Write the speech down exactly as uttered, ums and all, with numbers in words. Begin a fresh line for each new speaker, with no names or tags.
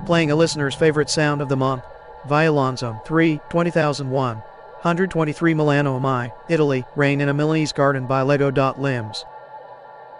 Playing a listener's favorite sound of the month. Violonzo. three, twenty thousand one hundred twenty-three Milano Am I, Italy. Rain in a Milanese Garden by Lego. Limbs.